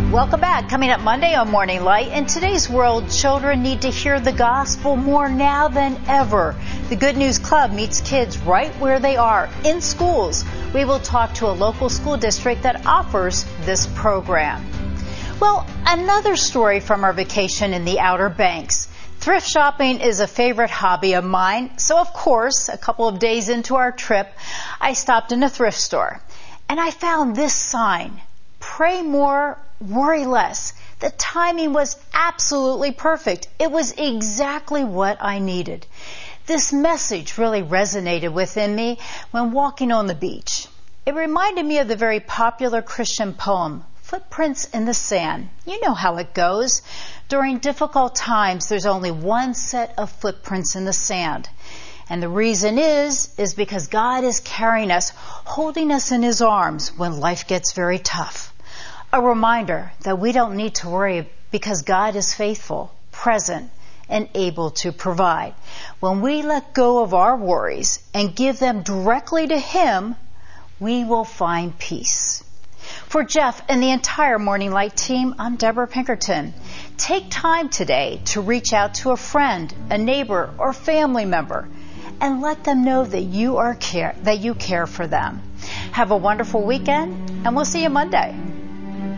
Welcome back. Coming up Monday on Morning Light. In today's world, children need to hear the gospel more now than ever. The Good News Club meets kids right where they are, in schools. We will talk to a local school district that offers this program. Well, another story from our vacation in the Outer Banks. Thrift shopping is a favorite hobby of mine, so of course, a couple of days into our trip, I stopped in a thrift store. And I found this sign, "Pray more, worry less." The timing was absolutely perfect. It was exactly what I needed. This message really resonated within me when walking on the beach. It reminded me of the very popular Christian poem, Footprints in the Sand. You know how it goes. During difficult times, there's only one set of footprints in the sand. And the reason is because God is carrying us, holding us in His arms when life gets very tough. A reminder that we don't need to worry because God is faithful, present, and able to provide. When we let go of our worries and give them directly to Him, we will find peace. For Jeff and the entire Morning Light team, I'm Deborah Pinkerton. Take time today to reach out to a friend, a neighbor, or family member and let them know that you care for them. Have a wonderful weekend, and we'll see you Monday.